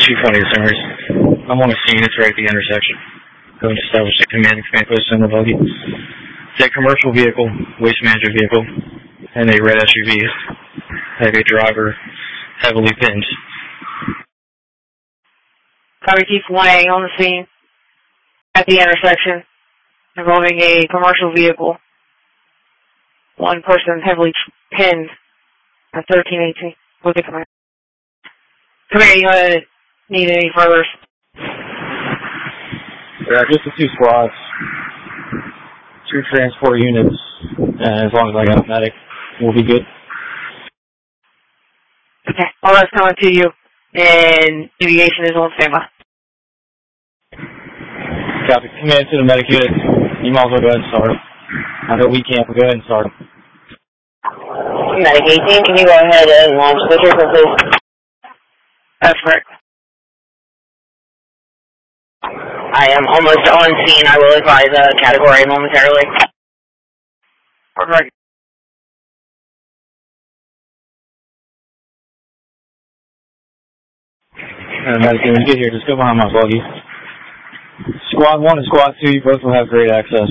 Chief 20 Summers. I'm on the scene. It's right at the intersection. Going to establish a command post in the buggy. It's a commercial vehicle, waste management vehicle, and a red SUV. Have a driver heavily pinned. Copy Chief 1A on the scene at the intersection involving a commercial vehicle. One person heavily pinned at 1318 with the command. Command, you need any further? Just the 2 squads. 2 transport units. And as long as I got a medic, we'll be good. Okay, all that's coming to you, and deviation is on standby. Copy. Command to the medic unit. You might as well go ahead and start. I know we can't, but go ahead and start. Medic 18, can you go ahead and launch the vehicle, please? That's correct. I am almost on scene. I will advise category momentarily. Perfect. Medic unit, get here. Just go behind my buggy. Squad 1 and Squad 2, you both will have great access.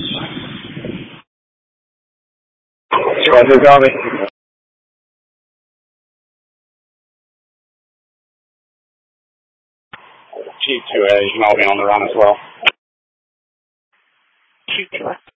Squad 2, copy. Chief 2A, you can all be on the run as well. Chief 2A.